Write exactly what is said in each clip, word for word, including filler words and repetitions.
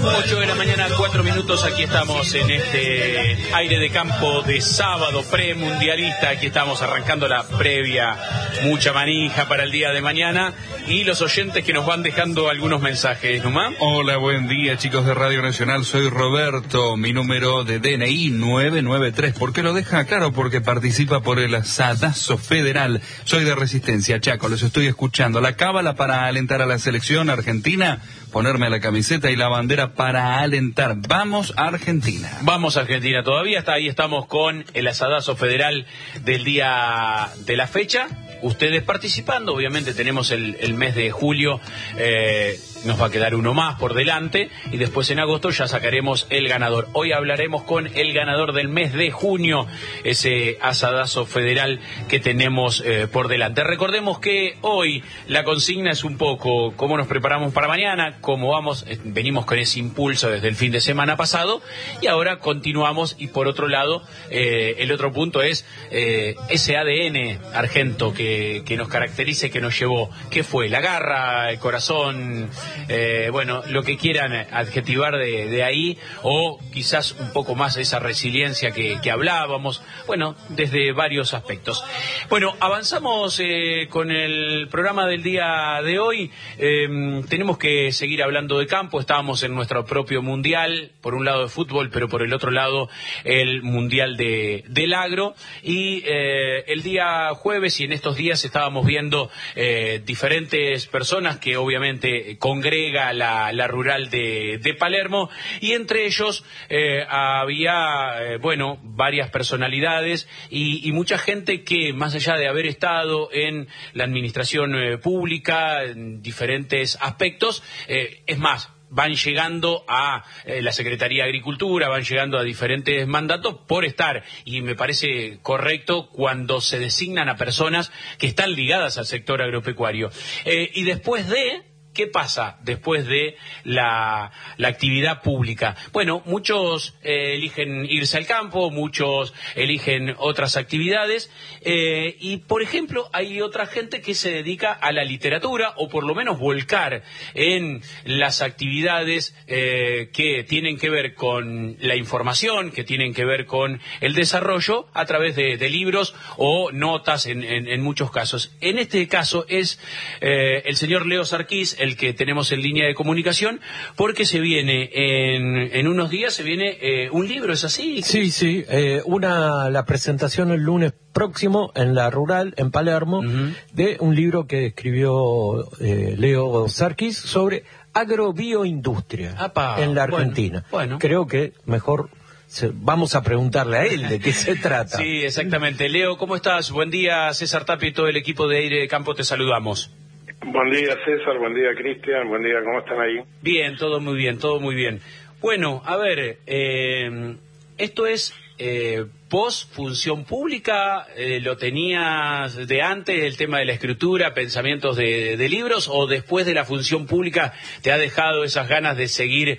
ocho de la mañana, cuatro minutos, aquí estamos en este aire de campo de sábado premundialista. Aquí estamos arrancando la previa, mucha manija para el día de mañana y los oyentes que nos van dejando algunos mensajes, ¿no? Hola, buen día, chicos de Radio Nacional, soy Roberto, mi número de D N I nueve nueve tres. ¿Por qué lo deja? Claro, porque participa por el asadazo federal. Soy de Resistencia, Chaco, los estoy escuchando. La cábala para alentar a la selección argentina, ponerme la camiseta y la bandera para alentar. Vamos a Argentina. Vamos a Argentina todavía, hasta ahí estamos con el asadazo federal del día de la fecha. Ustedes participando, obviamente tenemos el, el mes de julio, eh, nos va a quedar uno más por delante y después en agosto ya sacaremos el ganador. Hoy hablaremos con el ganador del mes de junio, ese asadazo federal que tenemos eh, por delante. Recordemos que hoy la consigna es un poco cómo nos preparamos para mañana, cómo vamos, eh, venimos con ese impulso desde el fin de semana pasado y ahora continuamos. Y por otro lado, eh, el otro punto es eh, ese A D N argento que, que nos caracteriza y que nos llevó. ¿Qué fue? La garra, el corazón, eh, bueno, lo que quieran adjetivar de, de ahí, o quizás un poco más esa resiliencia que, que hablábamos, bueno, desde varios aspectos. Bueno, avanzamos eh, con el programa del día de hoy. Eh, tenemos que seguir hablando de campo. Estábamos en nuestro propio mundial, por un lado de fútbol, pero por el otro lado el mundial de, del agro. Y eh, el día jueves y en estos días estábamos viendo eh, diferentes personas que obviamente congrega la, la rural de, de Palermo, y entre ellos eh, había, eh, bueno, varias personalidades y, y mucha gente que, más allá de haber estado en la administración eh, pública, en diferentes aspectos, eh, es más, van llegando a eh, la Secretaría de Agricultura, van llegando a diferentes mandatos por estar, y me parece correcto cuando se designan a personas que están ligadas al sector agropecuario. Eh, y después de... ¿Qué pasa después de la, la actividad pública? Bueno, muchos eh, eligen irse al campo, muchos eligen otras actividades eh, y, por ejemplo, hay otra gente que se dedica a la literatura, o por lo menos volcar en las actividades eh, que tienen que ver con la información, que tienen que ver con el desarrollo a través de, de libros o notas en, en, en muchos casos. En este caso es eh, el señor Leo Sarquís, el que tenemos en línea de comunicación, porque se viene en, en unos días, se viene eh, un libro, ¿es así? Sí, sí, eh, una la presentación el lunes próximo en la Rural, en Palermo, uh-huh. de un libro que escribió eh, Leo Sarquís sobre agrobioindustria en la Argentina. Bueno, bueno. Creo que mejor se, vamos a preguntarle a él de qué se trata. Sí, exactamente. Leo, ¿cómo estás? Buen día, César Tapia y todo el equipo de Aire de Campo, te saludamos. Buen día, César, buen día, Cristian, buen día, ¿cómo están ahí? Bien, todo muy bien, todo muy bien. Bueno, a ver, eh, esto es eh, post función pública, eh, ¿lo tenías de antes, el tema de la escritura, pensamientos de, de libros, o después de la función pública te ha dejado esas ganas de seguir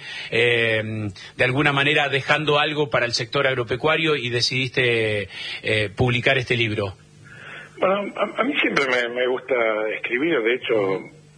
eh, de alguna manera dejando algo para el sector agropecuario y decidiste eh, publicar este libro? Bueno, a, a mí siempre me, me gusta escribir, de hecho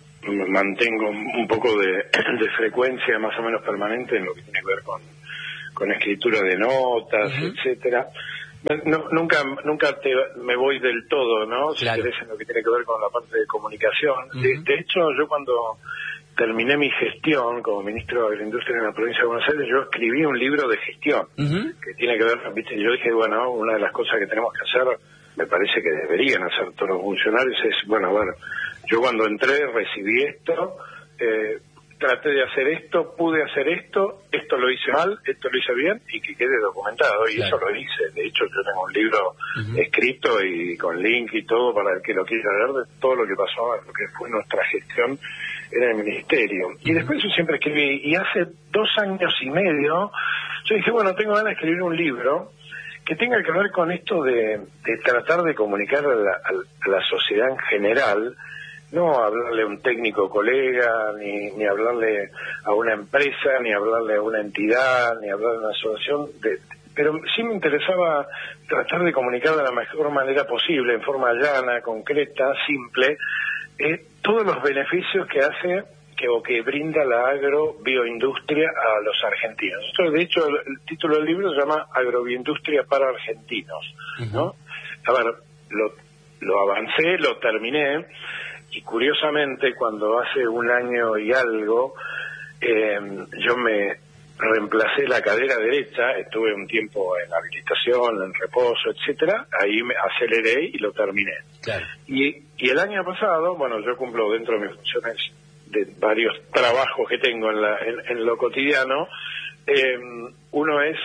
mantengo un poco de, de frecuencia más o menos permanente en lo que tiene que ver con, con escritura de notas, uh-huh. etcétera. No, nunca nunca te, me voy del todo, ¿no? Claro. Si querés, en lo que tiene que ver con la parte de comunicación. Uh-huh. De, de hecho, yo cuando terminé mi gestión como ministro de Agroindustria en la provincia de Buenos Aires, yo escribí un libro de gestión, uh-huh. que tiene que ver, viste, yo dije, bueno, una de las cosas que tenemos que hacer, me parece que deberían hacer todos los funcionarios, es, bueno, bueno, yo cuando entré recibí esto, eh, traté de hacer esto, pude hacer esto, esto lo hice mal, esto lo hice bien, y que quede documentado, y claro. Eso lo hice. De hecho, yo tengo un libro uh-huh. escrito y con link y todo para el que lo quiera leer, de todo lo que pasó, lo que fue nuestra gestión en el ministerio. Uh-huh. Y después yo siempre escribí, y hace dos años y medio, yo dije, bueno, tengo ganas de escribir un libro que tenga que ver con esto de, de tratar de comunicar a la, a la sociedad en general, no hablarle a un técnico colega, ni, ni hablarle a una empresa, ni hablarle a una entidad, ni hablarle a una asociación, de, pero sí me interesaba tratar de comunicar de la mejor manera posible, en forma llana, concreta, simple, eh, todos los beneficios que hace que, o que brinda la agrobioindustria a los argentinos. Esto, de hecho, el, el título del libro se llama Agrobioindustria para Argentinos, ¿no? Uh-huh. A ver, lo, lo avancé, lo terminé, y curiosamente, cuando hace un año y algo, eh, yo me reemplacé la cadera derecha, estuve un tiempo en habilitación, en reposo, etcétera, ahí me aceleré y lo terminé. Claro. Y, y el año pasado, bueno, yo cumplo dentro de mis funciones de varios trabajos que tengo en, la, en, en lo cotidiano, eh, uno es,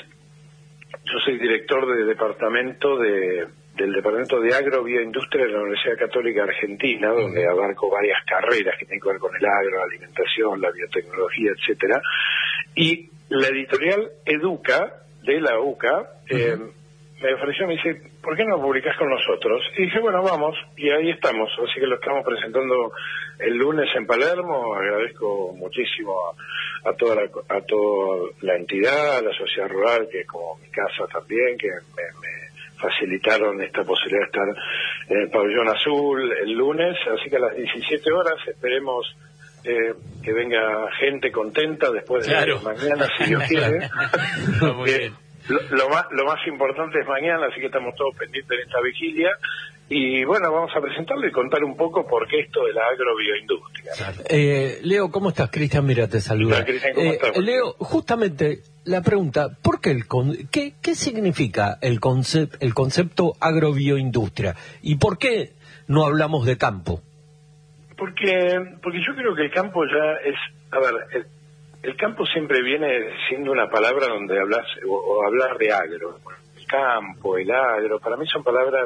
yo soy director de departamento de del Departamento de Agrobioindustria de la Universidad Católica Argentina, donde abarco varias carreras que tienen que ver con el agro, la alimentación, la biotecnología, etcétera. Y la editorial Educa, de la U C A, eh, uh-huh. me ofreció, me dice, ¿por qué no publicás con nosotros? Y dije, bueno, vamos, y ahí estamos. Así que lo estamos presentando el lunes en Palermo. Agradezco muchísimo a, a toda la, a toda la entidad, a la sociedad rural, que es como mi casa también, que me, me facilitaron esta posibilidad de estar en el pabellón azul el lunes, así que a las diecisiete horas esperemos eh, que venga gente contenta después de claro. mañana, si Dios quiere. eh, lo, lo, más, lo más importante es mañana, así que estamos todos pendientes de esta vigilia. Y bueno, vamos a presentarlo y contar un poco por qué esto de la agrobioindustria. Eh, Leo, ¿cómo estás? Cristian, mira, te saluda. Cristian, ¿cómo eh, estás? Leo, justamente la pregunta, ¿por qué el con, qué, qué significa el concepto, el concepto agrobioindustria? ¿Y por qué no hablamos de campo? Porque, porque yo creo que el campo ya es, a ver, el, el campo siempre viene siendo una palabra donde hablas, o, o hablar de agro. El campo, el agro, para mí son palabras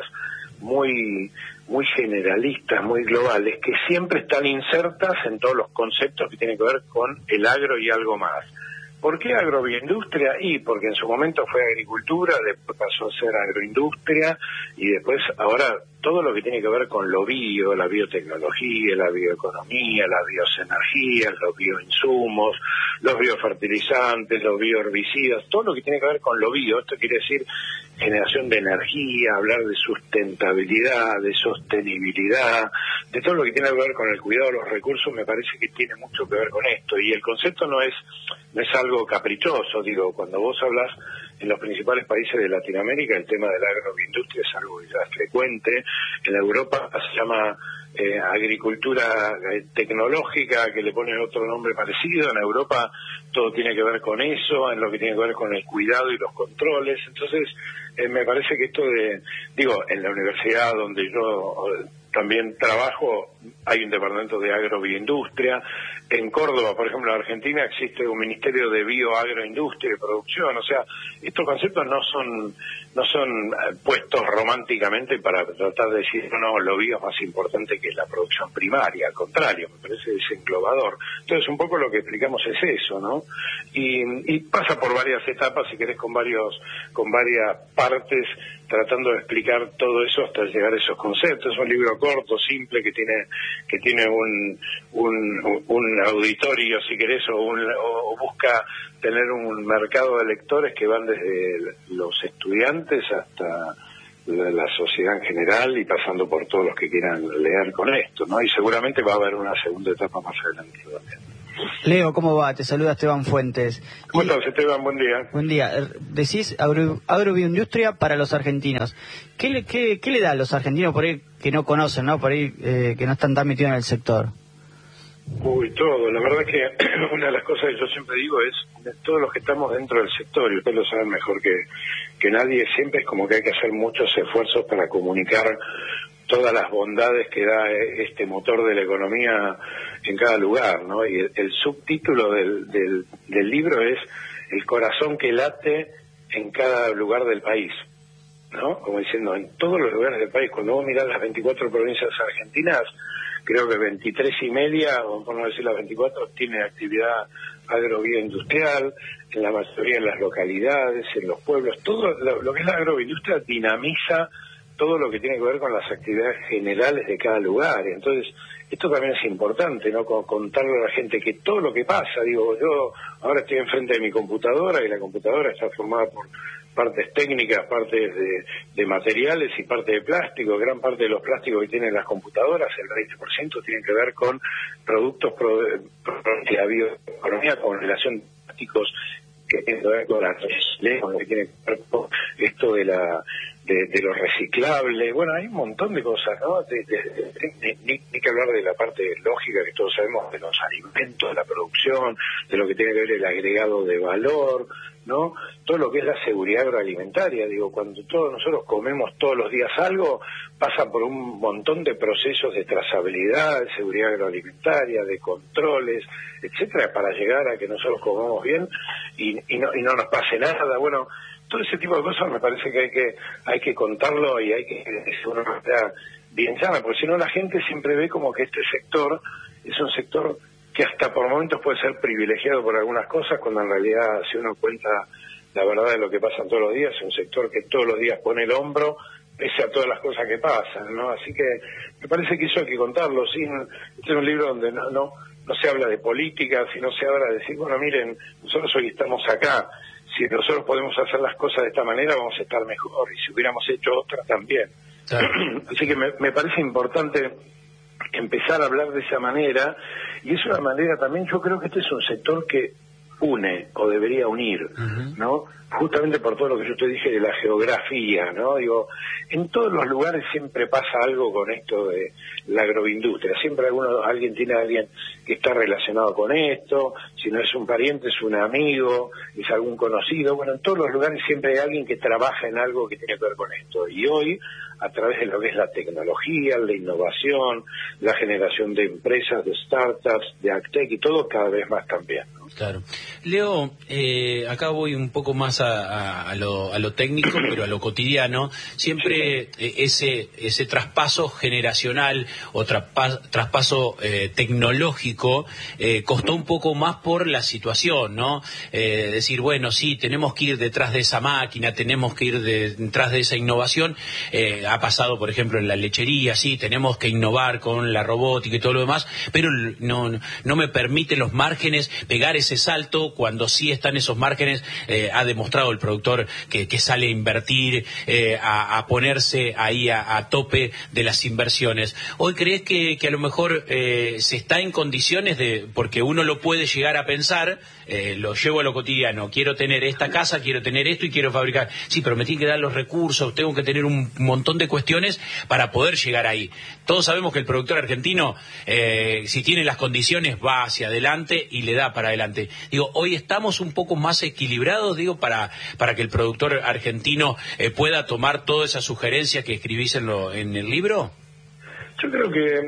muy muy generalistas, muy globales, que siempre están insertas en todos los conceptos que tienen que ver con el agro y algo más. ¿Por qué agrobioindustria? Y porque en su momento fue agricultura, después pasó a ser agroindustria, y después ahora todo lo que tiene que ver con lo bio, la biotecnología, la bioeconomía, las bioenergías, los bioinsumos, los biofertilizantes, los bioherbicidas, todo lo que tiene que ver con lo bio. Esto quiere decir generación de energía, hablar de sustentabilidad, de sostenibilidad, de todo lo que tiene que ver con el cuidado de los recursos. Me parece que tiene mucho que ver con esto, y el concepto no es no es algo caprichoso. Digo, cuando vos hablas en los principales países de Latinoamérica, el tema de la agroindustria es algo ya frecuente. En Europa se llama eh, agricultura eh, tecnológica, que le ponen otro nombre parecido. En Europa todo tiene que ver con eso, en lo que tiene que ver con el cuidado y los controles. Entonces, eh, me parece que esto de, digo, en la universidad donde yo también trabajo, hay un departamento de agrobioindustria. En Córdoba, por ejemplo, en Argentina, existe un ministerio de bioagroindustria y producción. O sea, estos conceptos no son no son puestos románticamente para tratar de decir, no, no, lo bio es más importante que la producción primaria. Al contrario, me parece que es englobador. Entonces, un poco lo que explicamos es eso, ¿no? Y, y pasa por varias etapas, si querés, con varios con varias partes, tratando de explicar todo eso hasta llegar a esos conceptos. Es un libro corto, simple, que tiene que tiene un un, un auditorio, si querés, o, un, o busca tener un mercado de lectores que van desde los estudiantes hasta la, la sociedad en general, y pasando por todos los que quieran leer con esto, ¿no? Y seguramente va a haber una segunda etapa más adelante también. Leo, ¿cómo va? Te saluda Esteban Fuentes. ¿Cómo estás, Esteban? Buen día. Buen día. Decís agro, agrobioindustria para los argentinos. ¿Qué le, qué, ¿Qué le da a los argentinos por ahí que no conocen, ¿no? Por ahí eh, que no están tan metidos en el sector? Uy, todo. La verdad que una de las cosas que yo siempre digo es, de todos los que estamos dentro del sector, y ustedes lo saben mejor que, que nadie, siempre es como que hay que hacer muchos esfuerzos para comunicar todas las bondades que da este motor de la economía en cada lugar, ¿no? Y el, el subtítulo del, del, del libro es El corazón que late en cada lugar del país, ¿no? Como diciendo, en todos los lugares del país. Cuando vos mirás las veinticuatro provincias argentinas, creo que veintitrés y media, o por no decir las veinticuatro, tiene actividad agrobioindustrial, en la mayoría de las localidades, en los pueblos. Todo lo, lo que es la agroindustria dinamiza todo lo que tiene que ver con las actividades generales de cada lugar. Entonces, esto también es importante, ¿no? Contarle a la gente que todo lo que pasa, digo, yo ahora estoy enfrente de mi computadora y la computadora está formada por partes técnicas, partes de, de materiales y parte de plástico. Gran parte de los plásticos que tienen las computadoras, el veinte por ciento, tienen que ver con productos pro, pro, de la bioeconomía con relación a plásticos que tienen que ver con la con que tiene que ver con esto de la de, de lo reciclable. Bueno, hay un montón de cosas, ¿no? De, de, de, de, ni, ni que hablar de la parte lógica que todos sabemos, de los alimentos, de la producción, de lo que tiene que ver el agregado de valor, ¿no? Todo lo que es la seguridad agroalimentaria. Digo, cuando todos nosotros comemos todos los días algo, pasa por un montón de procesos de trazabilidad, de seguridad agroalimentaria, de controles, etcétera, para llegar a que nosotros comamos bien y, y, no, y no nos pase nada. Bueno, todo ese tipo de cosas me parece que hay que hay que contarlo y hay que de una manera bien sana, porque si no la gente siempre ve como que este sector es un sector que hasta por momentos puede ser privilegiado por algunas cosas, cuando en realidad, si uno cuenta la verdad de lo que pasa todos los días, es un sector que todos los días pone el hombro, pese a todas las cosas que pasan, ¿no? Así que me parece que eso hay que contarlo. Sin, este es un libro donde no, no, no se habla de política, sino se habla de decir, bueno, miren, nosotros hoy estamos acá, si nosotros podemos hacer las cosas de esta manera, vamos a estar mejor, y si hubiéramos hecho otra también. Claro. Así que me, me parece importante empezar a hablar de esa manera, y es una manera también, yo creo que este es un sector que une o debería unir, uh-huh. ¿no? Justamente por todo lo que yo te dije de la geografía, ¿no? Digo, en todos los lugares siempre pasa algo con esto de la agroindustria, siempre alguno, alguien tiene a alguien que está relacionado con esto, si no es un pariente es un amigo, es algún conocido, bueno, en todos los lugares siempre hay alguien que trabaja en algo que tiene que ver con esto, y hoy, a través de lo que es la tecnología, la innovación, la generación de empresas, de startups, de agtech y todo, cada vez más también, ¿no? Claro. Leo, eh, acá voy un poco más a, a, a, lo, a lo técnico, pero a lo cotidiano. Siempre eh, ese ese traspaso generacional o traspa, traspaso eh, tecnológico eh, costó un poco más por la situación, ¿no? Eh, decir, bueno, sí, tenemos que ir detrás de esa máquina, tenemos que ir de, detrás de esa innovación. Eh, ha pasado, por ejemplo, en la lechería, sí, tenemos que innovar con la robótica y todo lo demás, pero no, no me permiten los márgenes pegar ese salto cuando sí están esos márgenes. Eh, ha demostrado el productor que, que sale a invertir, eh, a, a ponerse ahí a, a tope de las inversiones. ¿Hoy crees que, que a lo mejor eh, se está en condiciones de, porque uno lo puede llegar a pensar, eh, lo llevo a lo cotidiano, quiero tener esta casa, quiero tener esto y quiero fabricar, sí, pero me tienen que dar los recursos, tengo que tener un montón de cuestiones para poder llegar ahí? Todos sabemos que el productor argentino, eh, si tiene las condiciones, va hacia adelante y le da para adelante. Digo, hoy estamos un poco más equilibrados, digo, para para que el productor argentino eh, pueda tomar todas esas sugerencias que escribís en, lo, en el libro. Yo creo que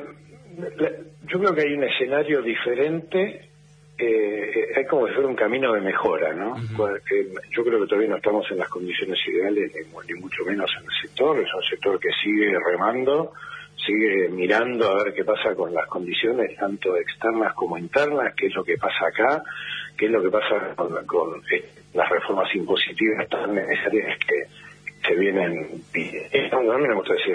yo creo que hay un escenario diferente. Eh, hay como que ser un camino de mejora, ¿no? Uh-huh. Yo creo que todavía no estamos en las condiciones ideales, ni, ni mucho menos en el sector. Es un sector que sigue remando, sigue mirando a ver qué pasa con las condiciones, tanto externas como internas, qué es lo que pasa acá, qué es lo que pasa con, con eh, las reformas impositivas tan necesarias que se vienen pidiendo. A mí me gusta decir,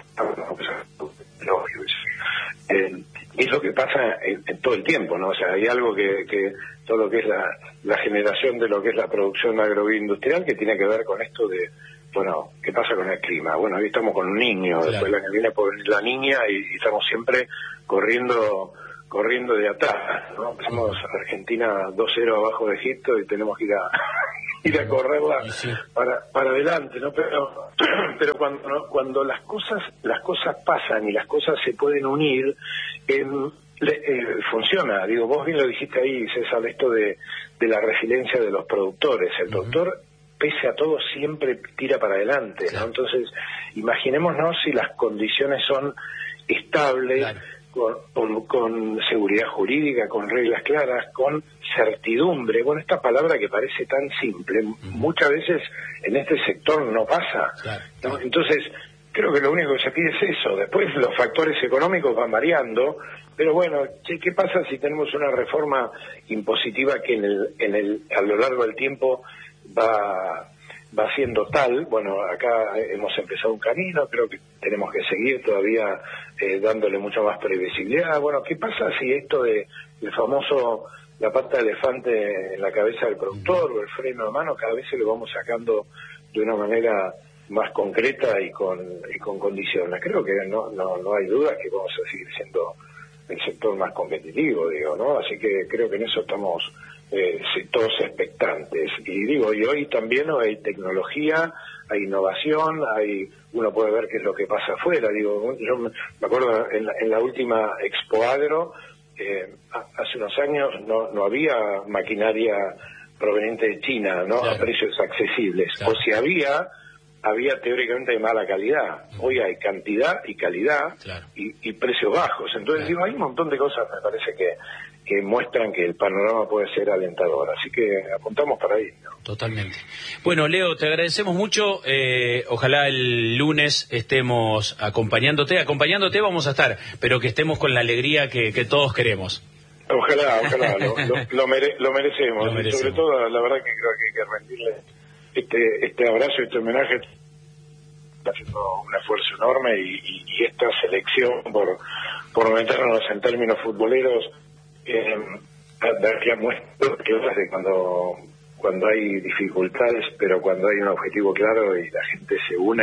eh, es lo que pasa en, en todo el tiempo, ¿no? O sea, hay algo que, que todo lo que es la, la generación de lo que es la producción agroindustrial que tiene que ver con esto de, bueno, ¿qué pasa con el clima? Bueno, hoy estamos con un niño, claro. Después el año que viene puede venir la niña y, y estamos siempre corriendo corriendo de atrás, ¿no? Estamos Argentina dos cero abajo de Egipto y tenemos que ir a ir a correrla sí. para para adelante, ¿no? Pero pero cuando ¿no? cuando las cosas las cosas pasan y las cosas se pueden unir, eh, le, eh, funciona. Digo, vos bien lo dijiste ahí, César, esto de de la resiliencia de los productores. El productor, uh-huh. pese a todo, siempre tira para adelante, ¿no? Claro. Entonces, imaginémonos si las condiciones son estables, claro. Con, con, con seguridad jurídica, con reglas claras, con certidumbre. Bueno, esta palabra que parece tan simple, uh-huh. muchas veces en este sector no pasa, claro, ¿no? Claro. Entonces, creo que lo único que se pide es eso. Después los factores económicos van variando, pero bueno, ¿qué pasa si tenemos una reforma impositiva que en el, en el, a lo largo del tiempo va va siendo tal. Bueno, acá hemos empezado un camino, creo que tenemos que seguir todavía eh, dándole mucha más previsibilidad. Bueno, ¿qué pasa si esto de el famoso, la pata de elefante en la cabeza del productor o el freno de mano, cada vez se lo vamos sacando de una manera más concreta y con y con condiciones? Creo que no no no hay duda que vamos a seguir siendo el sector más competitivo, digo, ¿no? Así que creo que en eso estamos eh, todos expectantes. Y digo, y hoy también ¿no? hay tecnología, hay innovación, hay uno puede ver qué es lo que pasa afuera. Digo, yo me acuerdo en la, en la última Expo Agro, eh, hace unos años no no había maquinaria proveniente de China, ¿no? Claro. A precios accesibles. Claro. O si había, había teóricamente de mala calidad. Hoy hay cantidad y calidad, claro, y, y precios bajos. Entonces, claro, digo, hay un montón de cosas, me parece que que muestran que el panorama puede ser alentador. Así que apuntamos para ahí, ¿no? Totalmente. Bueno, Leo, te agradecemos mucho. Eh, ojalá el lunes estemos acompañándote. Acompañándote vamos a estar, pero que estemos con la alegría que, que todos queremos. Ojalá, ojalá, lo, lo, lo, mere, lo, merecemos. lo merecemos. Y sobre todo, la verdad que creo que hay que rendirle este este abrazo, este homenaje. Está haciendo un esfuerzo enorme y, y, y esta selección por, por meternos en términos futboleros, eh, daría muestra que de cuando, cuando hay dificultades, pero cuando hay un objetivo claro y la gente se une,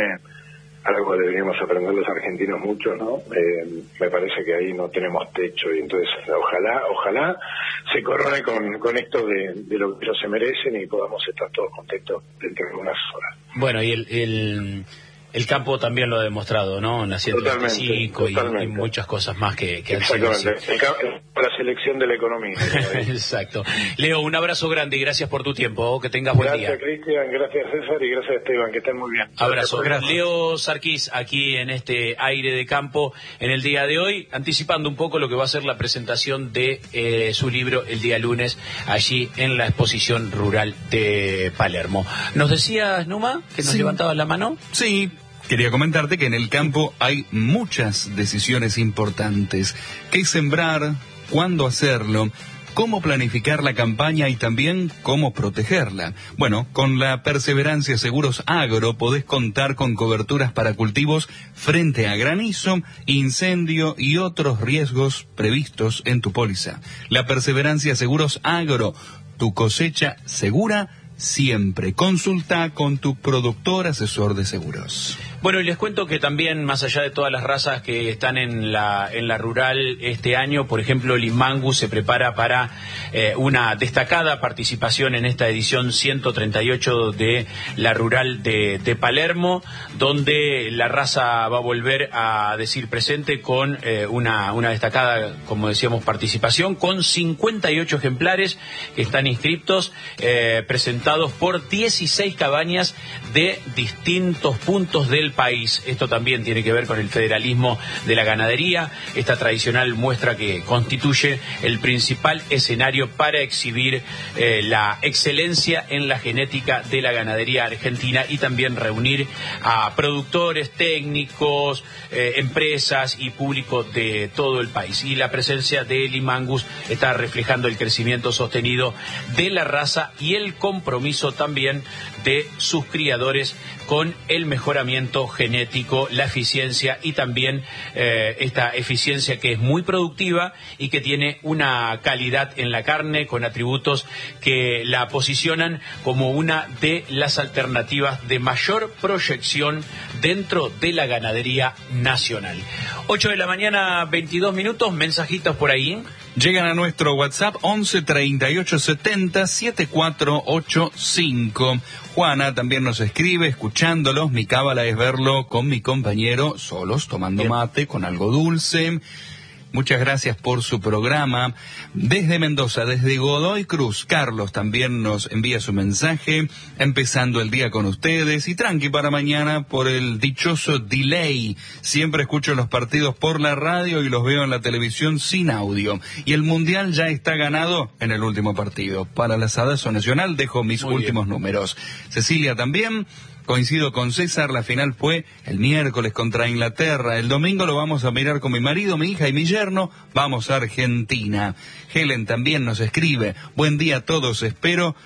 algo deberíamos aprender los argentinos mucho, ¿no? Eh, me parece que ahí no tenemos techo y entonces ojalá, ojalá se corone con, con esto de, de lo que ellos se merecen y podamos estar todos contentos dentro de unas horas. Bueno, y el, el, el campo también lo ha demostrado, ¿no? En la ciento treinta y cinco y, y muchas cosas más que, que han sido. Exactamente, el, la selección de la economía. Exacto. Leo, un abrazo grande y gracias por tu tiempo, que tengas buen gracias, día. Gracias, Cristian, gracias, César, y gracias, Esteban, que estén muy bien. Abrazo. Gracias. Leo Sarquís, aquí en este aire de campo, en el día de hoy, anticipando un poco lo que va a ser la presentación de eh, su libro el día lunes, allí en la exposición rural de Palermo. ¿Nos decías, Numa, que nos sí. levantabas la mano? Sí. Quería comentarte que en el campo hay muchas decisiones importantes. ¿Qué sembrar? ¿Cuándo hacerlo? ¿Cómo planificar la campaña y también cómo protegerla? Bueno, con la Perseverancia Seguros Agro podés contar con coberturas para cultivos frente a granizo, incendio y otros riesgos previstos en tu póliza. La Perseverancia Seguros Agro, tu cosecha segura siempre. Consulta con tu productor asesor de seguros. Bueno, y les cuento que también, más allá de todas las razas que están en la en la rural este año, por ejemplo, el Inmangus se prepara para eh, una destacada participación en esta edición ciento treinta y ocho de la rural de, de Palermo, donde la raza va a volver a decir presente con eh, una, una destacada, como decíamos, participación, con cincuenta y ocho ejemplares que están inscriptos, eh, presentados por dieciséis cabañas de distintos puntos del país. Esto también tiene que ver con el federalismo de la ganadería. Esta tradicional muestra que constituye el principal escenario para exhibir eh, la excelencia en la genética de la ganadería argentina y también reunir a productores, técnicos, eh, empresas y público de todo el país. Y la presencia del Inmangus está reflejando el crecimiento sostenido de la raza y el compromiso también de sus criadores con el mejoramiento genético, la eficiencia y también eh, esta eficiencia que es muy productiva y que tiene una calidad en la carne con atributos que la posicionan como una de las alternativas de mayor proyección dentro de la ganadería nacional. ocho de la mañana, veintidós minutos, mensajitos por ahí. Llegan a nuestro WhatsApp once treinta y ocho setenta setenta y cuatro ochenta y cinco. Juana también nos escribe, escuchándolos, mi cábala es verlo con mi compañero, solos, tomando Bien. mate, con algo dulce. Muchas gracias por su programa. Desde Mendoza, desde Godoy Cruz, Carlos también nos envía su mensaje, empezando el día con ustedes y tranqui para mañana por el dichoso delay. Siempre escucho los partidos por la radio y los veo en la televisión sin audio. Y el Mundial ya está ganado en el último partido. Para la Sadazo Nacional dejo mis Muy últimos bien. números. Cecilia también. Coincido con César, la final fue el miércoles contra Inglaterra. El domingo lo vamos a mirar con mi marido, mi hija y mi yerno. Vamos a Argentina. Helen también nos escribe. Buen día a todos, espero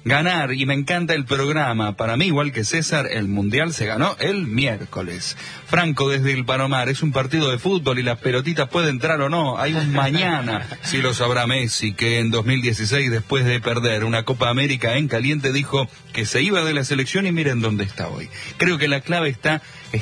ganar, y me encanta el programa. Para mí, igual que César, el Mundial se ganó el miércoles. Franco, desde el Palomar, es un partido de fútbol y las pelotitas pueden entrar o no. Hay un mañana. Si lo sabrá Messi, que en dos mil dieciséis, después de perder una Copa América en caliente, dijo que se iba de la selección, y miren dónde está hoy. Creo que la clave está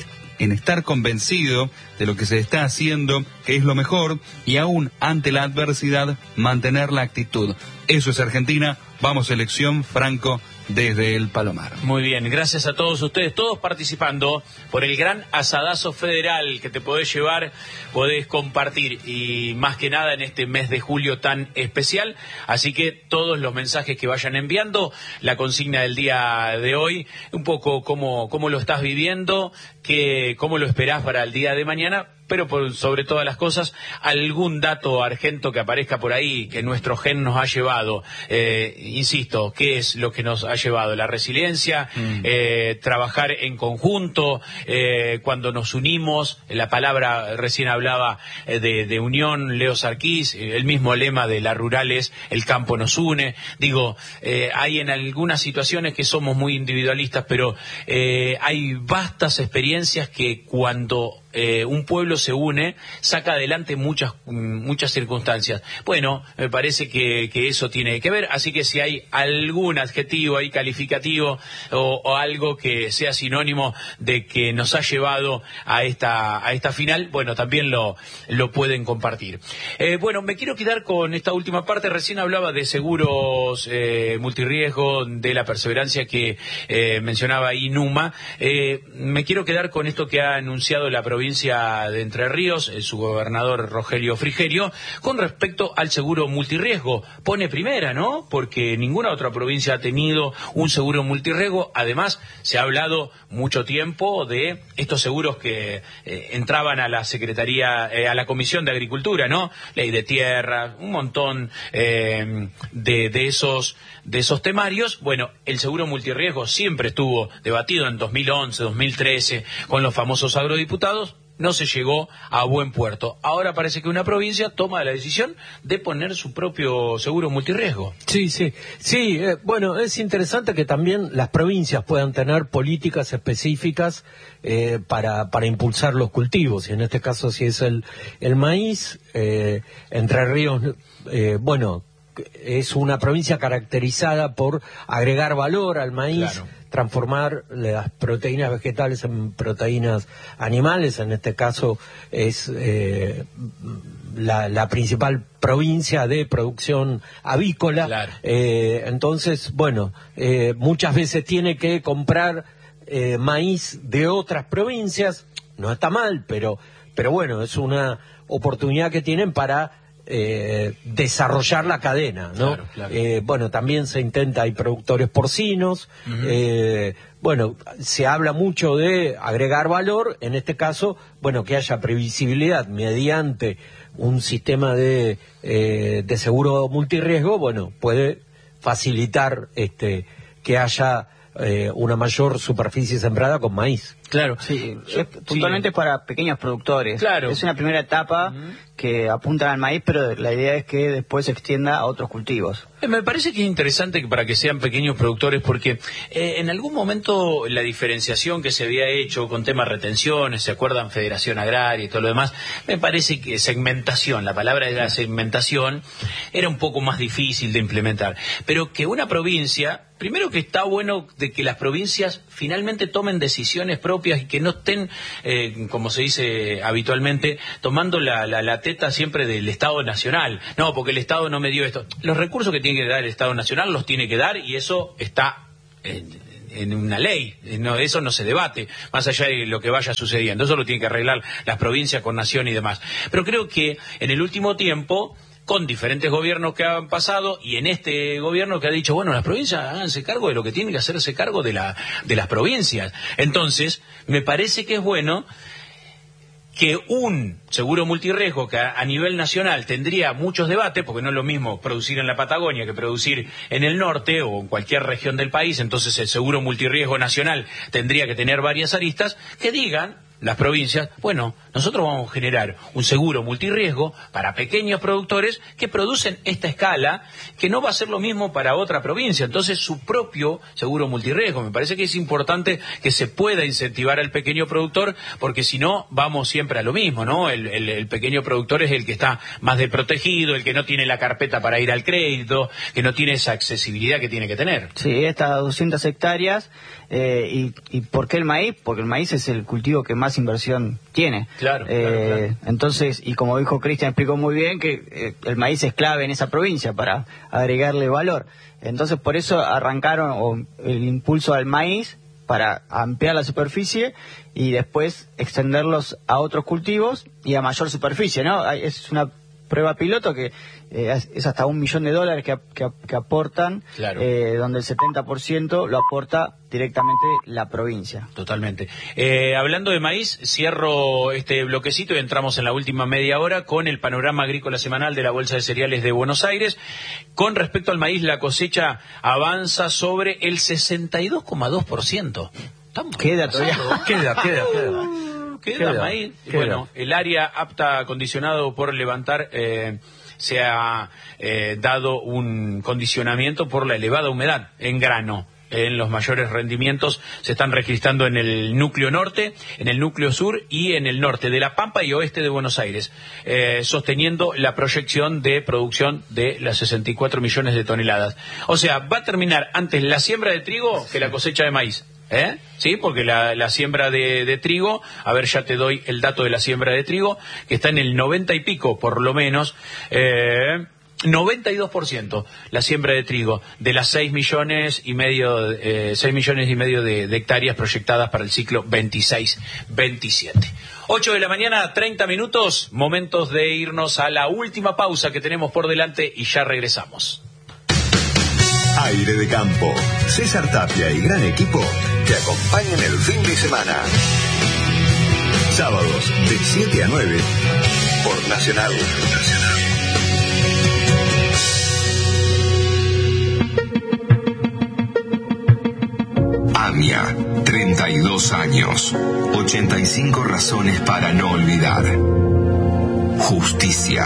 en estar convencido de lo que se está haciendo, que es lo mejor, y aún ante la adversidad, mantener la actitud. Eso es Argentina. Vamos, selección, Franco, desde el Palomar. Muy bien, gracias a todos ustedes, todos participando por el gran asadazo federal que te podés llevar, podés compartir, y más que nada en este mes de julio tan especial. Así que todos los mensajes que vayan enviando, la consigna del día de hoy, un poco cómo, cómo lo estás viviendo, que, cómo lo esperás para el día de mañana, pero por sobre todas las cosas, algún dato argento que aparezca por ahí, que nuestro gen nos ha llevado. Eh, insisto, ¿qué es lo que nos ha llevado? La resiliencia, mm. eh, trabajar en conjunto, eh, cuando nos unimos, la palabra recién hablaba eh, de, de unión, Leo Sarkis, eh, el mismo lema de la rural es el campo nos une. Digo, eh, hay en algunas situaciones que somos muy individualistas, pero eh, hay vastas experiencias que cuando Eh, un pueblo se une, saca adelante muchas muchas circunstancias. Bueno, me parece que, que eso tiene que ver, así que si hay algún adjetivo ahí calificativo o, o algo que sea sinónimo de que nos ha llevado a esta a esta final, bueno, también lo, lo pueden compartir. Eh, bueno, me quiero quedar con esta última parte. Recién hablaba de seguros eh, multirriesgo, de la perseverancia que eh, mencionaba Inuma. Eh, me quiero quedar con esto que ha anunciado la provincia de Entre Ríos, eh, su gobernador Rogelio Frigerio, con respecto al seguro multirriesgo. Pone primera, ¿no? Porque ninguna otra provincia ha tenido un seguro multirriesgo. Además, se ha hablado mucho tiempo de estos seguros que eh, entraban a la Secretaría, eh, a la Comisión de Agricultura, ¿no? Ley de tierra, un montón eh, de, de esos de esos temarios. Bueno, el seguro multirriesgo siempre estuvo debatido en dos mil once, dos mil trece, con los famosos agrodiputados. No se llegó a buen puerto. Ahora parece que una provincia toma la decisión de poner su propio seguro multirriesgo. Sí, sí. Sí, eh, bueno, es interesante que también las provincias puedan tener políticas específicas eh, para, para impulsar los cultivos. Y en este caso, si es el, el maíz, eh, Entre Ríos, eh, bueno, es una provincia caracterizada por agregar valor al maíz, claro, transformar las proteínas vegetales en proteínas animales. En este caso es eh, la, la principal provincia de producción avícola. Claro. Eh, entonces, bueno, eh, muchas veces tiene que comprar eh, maíz de otras provincias. No está mal, pero, pero bueno, es una oportunidad que tienen para Eh, desarrollar la cadena, ¿no? Claro, claro. Eh, bueno, también se intenta, hay productores porcinos, uh-huh. eh, bueno, se habla mucho de agregar valor, en este caso, bueno, que haya previsibilidad mediante un sistema de, eh, de seguro multirriesgo, bueno, puede facilitar este que haya eh, una mayor superficie sembrada con maíz. Claro, sí, es puntualmente sí. Para pequeños productores. Claro. Es una primera etapa uh-huh. que apuntan al maíz, pero la idea es que después se extienda a otros cultivos. Me parece que es interesante para que sean pequeños productores, porque eh, en algún momento la diferenciación que se había hecho con temas retenciones, ¿se acuerdan? Federación Agraria y todo lo demás, me parece que segmentación, la palabra de la segmentación, era un poco más difícil de implementar. Pero que una provincia, primero que está bueno de que las provincias finalmente tomen decisiones propias y que no estén, eh, como se dice habitualmente, tomando la, la, la teta siempre del Estado Nacional. No, porque el Estado no me dio esto. Los recursos que tiene que dar el Estado Nacional los tiene que dar, y eso está en, en una ley. No, eso no se debate, más allá de lo que vaya sucediendo. Eso lo tienen que arreglar las provincias con Nación y demás. Pero creo que en el último tiempo, con diferentes gobiernos que han pasado, y en este gobierno que ha dicho, bueno, las provincias háganse cargo de lo que tienen que hacerse cargo de la de las provincias. Entonces, me parece que es bueno que un seguro multirriesgo que a, a nivel nacional tendría muchos debates, porque no es lo mismo producir en la Patagonia que producir en el norte o en cualquier región del país, entonces el seguro multirriesgo nacional tendría que tener varias aristas, que digan las provincias, bueno, nosotros vamos a generar un seguro multirriesgo para pequeños productores que producen esta escala, que no va a ser lo mismo para otra provincia. Entonces, su propio seguro multirriesgo. Me parece que es importante que se pueda incentivar al pequeño productor, porque si no, vamos siempre a lo mismo, ¿no? El, el, el pequeño productor es el que está más desprotegido, el que no tiene la carpeta para ir al crédito, que no tiene esa accesibilidad que tiene que tener. Sí, estas doscientas hectáreas. Eh, y, ¿Y por qué el maíz? Porque el maíz es el cultivo que más inversión tiene. Claro, eh, claro, claro. Entonces, y como dijo Cristian, explicó muy bien que eh, el maíz es clave en esa provincia para agregarle valor. Entonces, por eso arrancaron o, el impulso al maíz para ampliar la superficie y después extenderlos a otros cultivos y a mayor superficie, ¿no? Es una prueba piloto que eh, es hasta un millón de dólares que, que, que aportan, claro. eh, donde el setenta por ciento lo aporta directamente la provincia. Totalmente. Eh, hablando de maíz, cierro este bloquecito y entramos en la última media hora con el panorama agrícola semanal de la Bolsa de Cereales de Buenos Aires. Con respecto al maíz, la cosecha avanza sobre el sesenta y dos coma dos por ciento. Queda todavía. Queda, queda, queda. Queda, Queda, maíz. queda. Bueno, el área apta acondicionado por levantar eh, se ha eh, dado un condicionamiento por la elevada humedad en grano. En los mayores rendimientos se están registrando en el núcleo norte, en el núcleo sur y en el norte de La Pampa y oeste de Buenos Aires, eh, sosteniendo la proyección de producción de las sesenta y cuatro millones de toneladas. O sea, va a terminar antes la siembra de trigo que la cosecha de maíz. ¿Eh? Sí, porque la, la siembra de, de trigo, a ver, ya te doy el dato de la siembra de trigo, que está en el noventa y pico, por lo menos, eh, noventa y dos por ciento la siembra de trigo, de las seis millones y medio, eh, seis millones y medio de, de hectáreas proyectadas para el ciclo veintiséis veintisiete. ocho de la mañana, treinta minutos, momentos de irnos a la última pausa que tenemos por delante y ya regresamos. Aire de Campo, César Tapia y gran equipo te acompañan el fin de semana. Sábados de siete a nueve por Nacional. AMIA, treinta y dos años, ochenta y cinco razones para no olvidar. Justicia.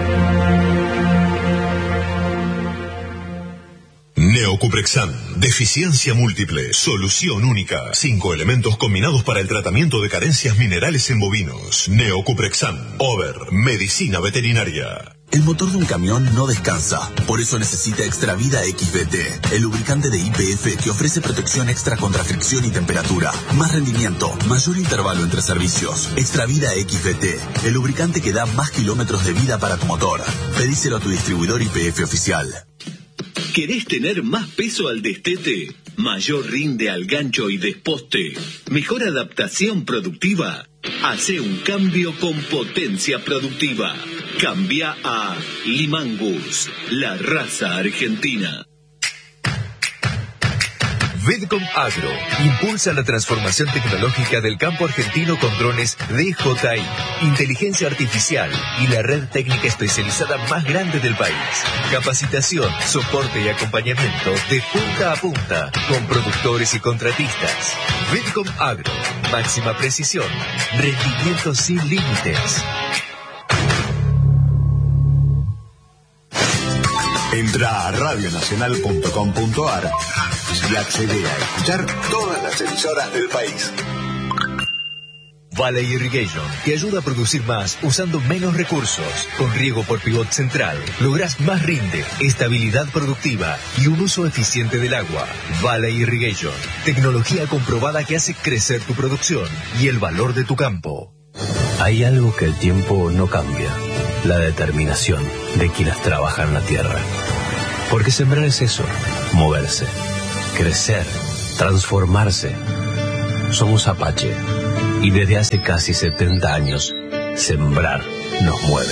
Neocuprexan, deficiencia múltiple, solución única. Cinco elementos combinados para el tratamiento de carencias minerales en bovinos. Neocuprexan, Over, medicina veterinaria. El motor de un camión no descansa, por eso necesita Extravida X V T, el lubricante de Y P F que ofrece protección extra contra fricción y temperatura, más rendimiento, mayor intervalo entre servicios. Extravida X V T, el lubricante que da más kilómetros de vida para tu motor. Pedíselo a tu distribuidor Y P F oficial. ¿Querés tener más peso al destete? ¿Mayor rinde al gancho y desposte? ¿Mejor adaptación productiva? Hace un cambio con potencia productiva. Cambia a Limangus, la raza argentina. Vedcom Agro impulsa la transformación tecnológica del campo argentino con drones D J I, inteligencia artificial y la red técnica especializada más grande del país. Capacitación, soporte y acompañamiento de punta a punta con productores y contratistas. Vedcom Agro, máxima precisión, rendimiento sin límites. Entra a radio nacional punto com punto a r y accede a escuchar todas las emisoras del país. Valley Irrigation te ayuda a producir más usando menos recursos. Con riego por pivot central logras más rinde, estabilidad productiva y un uso eficiente del agua. Valley Irrigation, tecnología comprobada que hace crecer tu producción y el valor de tu campo. Hay algo que el tiempo no cambia: la determinación de quienes trabajan la tierra. Porque sembrar es eso, moverse, crecer, transformarse. Somos Apache y desde hace casi setenta años, sembrar nos mueve.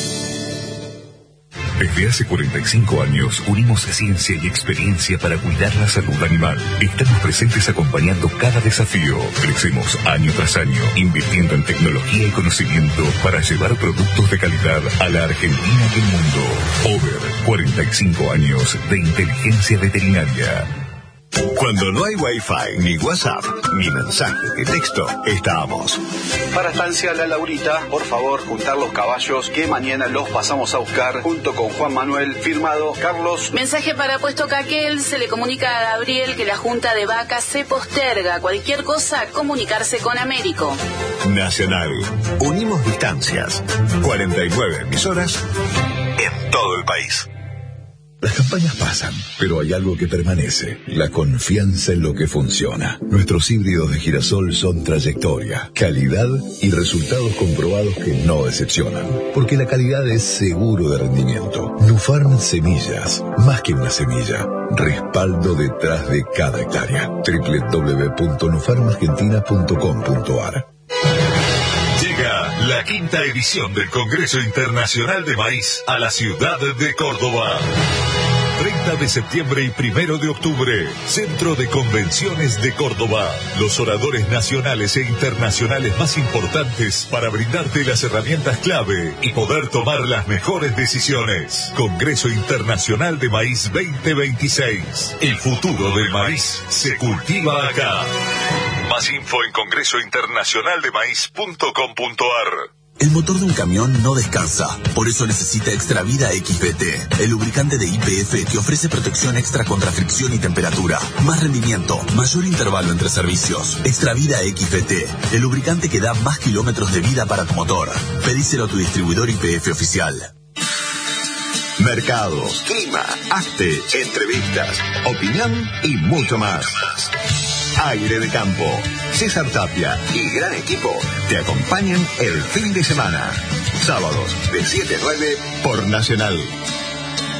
Desde hace cuarenta y cinco años unimos ciencia y experiencia para cuidar la salud animal. Estamos presentes acompañando cada desafío. Crecemos año tras año, invirtiendo en tecnología y conocimiento para llevar productos de calidad a la Argentina y el mundo. Over, cuarenta y cinco años de inteligencia veterinaria. Cuando no hay Wi-Fi, ni WhatsApp, ni mensaje de texto, estamos. Para Estancia La Laurita, por favor, juntar los caballos que mañana los pasamos a buscar junto con Juan Manuel, firmado Carlos. Mensaje para Puesto Caquel, se le comunica a Gabriel que la junta de vacas se posterga. Cualquier cosa, comunicarse con Américo. Nacional. Unimos distancias. cuarenta y nueve emisoras en todo el país. Las campañas pasan, pero hay algo que permanece, la confianza en lo que funciona. Nuestros híbridos de girasol son trayectoria, calidad y resultados comprobados que no decepcionan. Porque la calidad es seguro de rendimiento. Nufarm Semillas, más que una semilla, respaldo detrás de cada hectárea. doble u doble u doble u punto nufarm argentina punto com punto a r. Llega la quinta edición del Congreso Internacional de Maíz a la ciudad de Córdoba. treinta de septiembre y primero de octubre, Centro de Convenciones de Córdoba. Los oradores nacionales e internacionales más importantes para brindarte las herramientas clave y poder tomar las mejores decisiones. Congreso Internacional de Maíz veinte veintiséis. El futuro del maíz se cultiva acá. Más info en congreso internacional de maíz punto com punto a r. El motor de un camión no descansa, por eso necesita Extravida X B T, el lubricante de Y P F que ofrece protección extra contra fricción y temperatura, más rendimiento, mayor intervalo entre servicios. Extravida X B T, el lubricante que da más kilómetros de vida para tu motor. Pedíselo a tu distribuidor Y P F oficial. Mercados, clima, arte, entrevistas, opinión y mucho más. Aire de Campo. César Tapia y gran equipo te acompañan el fin de semana. Sábados de siete a nueve por Nacional.